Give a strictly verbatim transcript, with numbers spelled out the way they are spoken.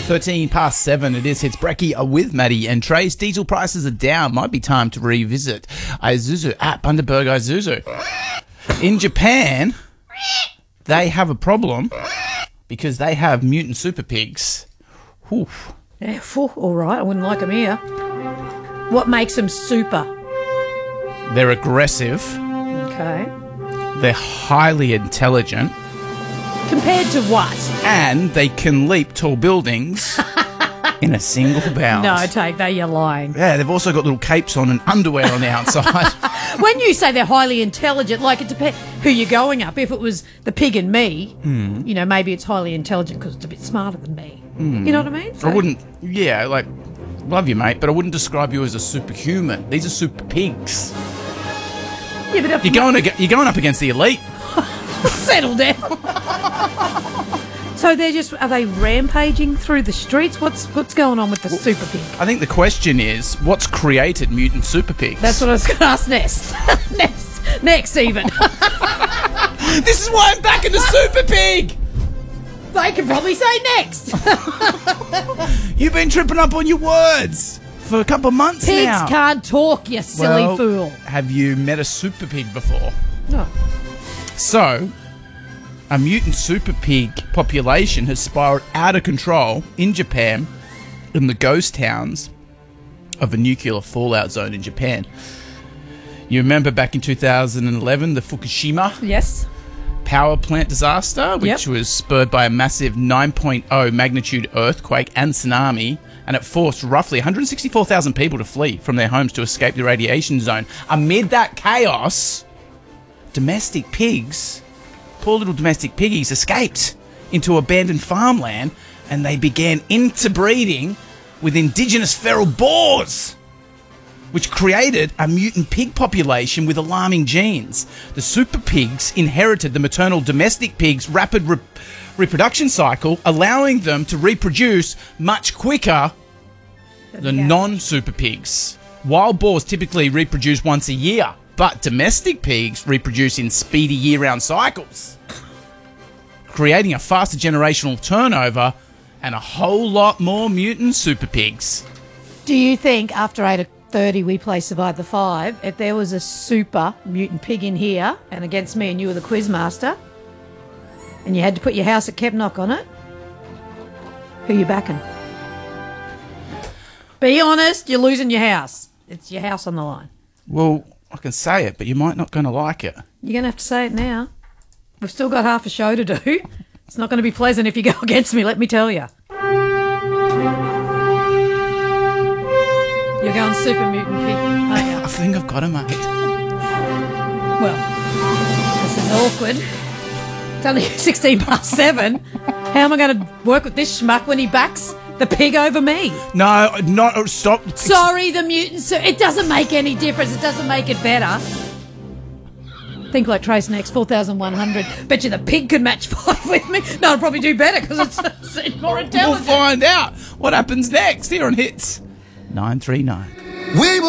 thirteen past seven. It is Hits Brekkie with Maddie and Trace. Diesel prices are down. Might be time to revisit Isuzu at Bundaberg Isuzu. In Japan, they have a problem because they have mutant super pigs. Whew. Yeah, phew, all right. I wouldn't like them here. What makes them super? They're aggressive. Okay. They're highly intelligent. Compared to what? And they can leap tall buildings in a single bound. No, take that, you're lying. Yeah, they've also got little capes on and underwear on the outside. When you say they're highly intelligent, like it depends who you're going up. If it was the pig and me, mm. you know, maybe it's highly intelligent because it's a bit smarter than me. Mm. You know what I mean? So, I wouldn't, yeah, like, love you, mate, but I wouldn't describe you as a superhuman. These are super pigs. Yeah, but if you're going, to, you're going up against the elite. Settle down. So they're just, are they rampaging through the streets? What's what's going on with the well, super pig? I think the question is, what's created mutant super pigs? That's what I was going to ask next. next, next even. This is why I'm back in the super pig. They could probably say next. You've been tripping up on your words for a couple of months Pigs now. Pigs can't talk, you silly well, fool. Have you met a super pig before? No. So, a mutant super pig population has spiraled out of control in Japan, in the ghost towns of a nuclear fallout zone in Japan. You remember back in two thousand eleven, the Fukushima yes. power plant disaster, which yep. was spurred by a massive nine point oh magnitude earthquake and tsunami, and it forced roughly one hundred sixty-four thousand people to flee from their homes to escape the radiation zone. Amid that chaos, domestic pigs, poor little domestic piggies, escaped into abandoned farmland, and they began interbreeding with indigenous feral boars, which created a mutant pig population with alarming genes. The super pigs inherited the maternal domestic pig's rapid re- reproduction cycle, allowing them to reproduce much quicker than yeah. non-super pigs. Wild boars typically reproduce once a year, but domestic pigs reproduce in speedy year-round cycles, creating a faster generational turnover and a whole lot more mutant super pigs. Do you think after eight thirty we play Survive the Five, if there was a super mutant pig in here and against me and you were the quiz master and you had to put your house at Kepnock on it, who you backing? Be honest, you're losing your house. It's your house on the line. Well, I can say it, but you might not going to like it. You're going to have to say it now. We've still got half a show to do. It's not going to be pleasant if you go against me, let me tell you. You're going super mutant pig, aren't you? I think I've got it, mate. Well, this is awkward. It's only sixteen past seven. How am I going to work with this schmuck when he backs the pig over me? No, not stop. Sorry, the mutant. Su- it doesn't make any difference. It doesn't make it better. Think like Trace next, four thousand one hundred. Bet you the pig could match five with me. No, I'll probably do better because it's, it's more intelligent. We'll find out what happens next here on Hits nine three nine. We will